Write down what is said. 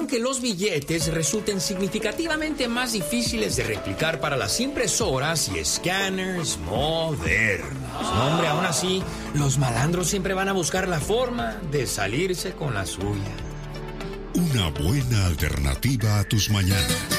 Aunque los billetes resulten significativamente más difíciles de replicar para las impresoras y escáneres modernos. No, hombre, aún así, los malandros siempre van a buscar la forma de salirse con la suya. Una buena alternativa a tus mañanas.